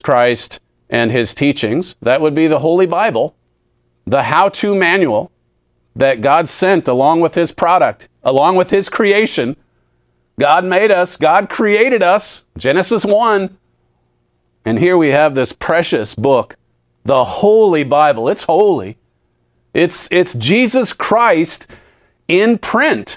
Christ and his teachings. That would be the Holy Bible, the how-to manual that God sent along with his product, along with his creation. God made us. God created us. Genesis 1. And here we have this precious book, the Holy Bible. It's holy. It's Jesus Christ in print.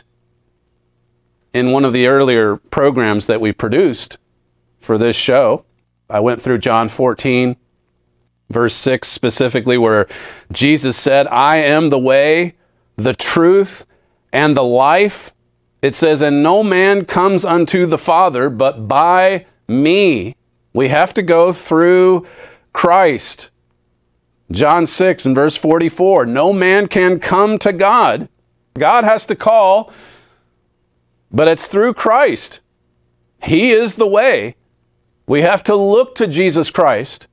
In one of the earlier programs that we produced for this show, I went through John 14, verse 6 specifically, where Jesus said, I am the way, the truth, and the life. It says, and no man comes unto the Father but by me. We have to go through Christ. John 6 and verse 44, no man can come to God. God has to call, but it's through Christ. He is the way. We have to look to Jesus Christ,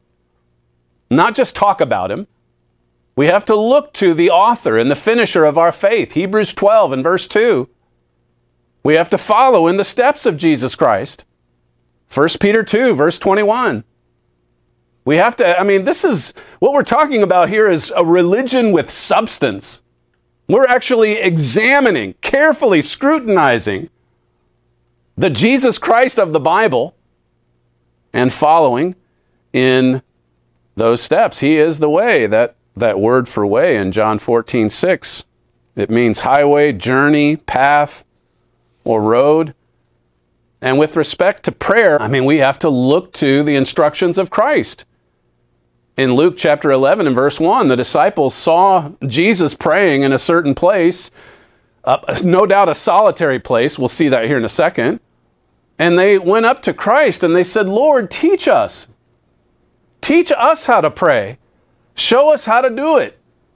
not just talk about him. We have to look to the author and the finisher of our faith, Hebrews 12 and verse 2. We have to follow in the steps of Jesus Christ. 1 Peter 2, verse 21. We have to, this is, what we're talking about here is a religion with substance. We're actually examining, carefully scrutinizing the Jesus Christ of the Bible and following in those steps. He is the way. That word for way in John 14:6, it means highway, journey, path, or road. And with respect to prayer, we have to look to the instructions of Christ. In Luke chapter 11 and verse 1, the disciples saw Jesus praying in a certain place, no doubt a solitary place. We'll see that here in a second. And they went up to Christ and they said, Lord, teach us. Teach us how to pray. Show us how to do it.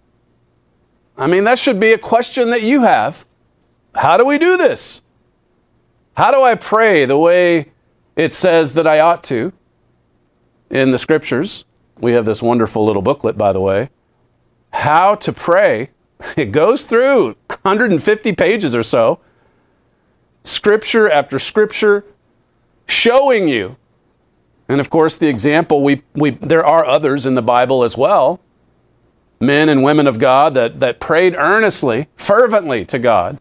That should be a question that you have. How do we do this? How do I pray the way it says that I ought to in the scriptures? We have this wonderful little booklet, by the way. How to pray. It goes through 150 pages or so. Scripture after scripture showing you. And of course, the example, there are others in the Bible as well. Men and women of God that prayed earnestly, fervently to God.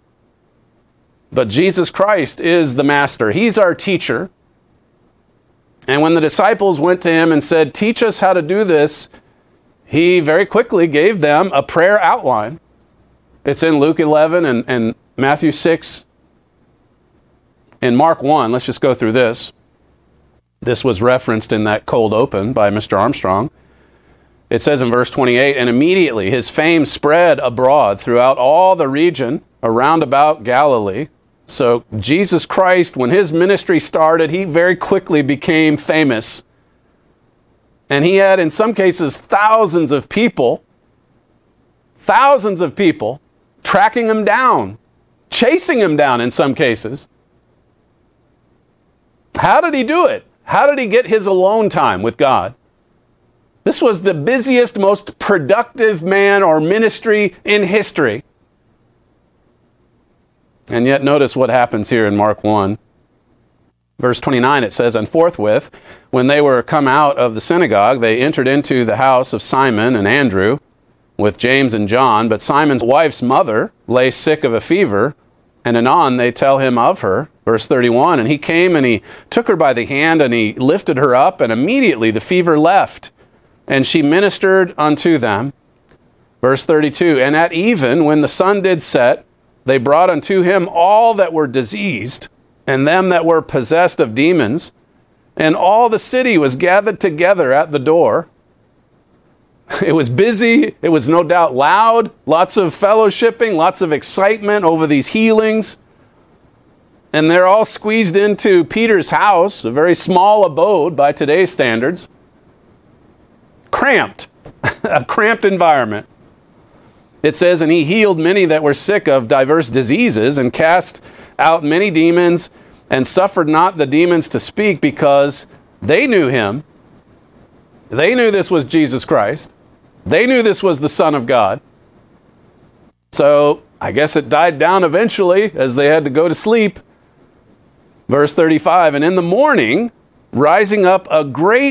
But Jesus Christ is the master. He's our teacher. And when the disciples went to him and said, teach us how to do this, he very quickly gave them a prayer outline. It's in Luke 11 and Matthew 6 and Mark 1. Let's just go through this. This was referenced in that cold open by Mr. Armstrong. It says in verse 28, and immediately his fame spread abroad throughout all the region around about Galilee. So Jesus Christ, when his ministry started, he very quickly became famous. And he had, in some cases, thousands of people tracking him down, chasing him down in some cases. How did he do it? How did he get his alone time with God? This was the busiest, most productive man or ministry in history. And yet notice what happens here in Mark 1. Verse 29, it says, and forthwith, when they were come out of the synagogue, they entered into the house of Simon and Andrew with James and John. But Simon's wife's mother lay sick of a fever, and anon they tell him of her. Verse 31, and he came and he took her by the hand and he lifted her up, and immediately the fever left, and she ministered unto them. Verse 32, and at even, when the sun did set, they brought unto him all that were diseased, and them that were possessed of demons, and all the city was gathered together at the door. It was busy. It was no doubt loud. Lots of fellowshipping, lots of excitement over these healings. And they're all squeezed into Peter's house, a very small abode by today's standards. Cramped, a cramped environment. It says, and he healed many that were sick of diverse diseases, and cast out many demons, and suffered not the demons to speak, because they knew him. They knew this was Jesus Christ. They knew this was the Son of God. So I guess it died down eventually as they had to go to sleep. Verse 35, and in the morning, rising up a great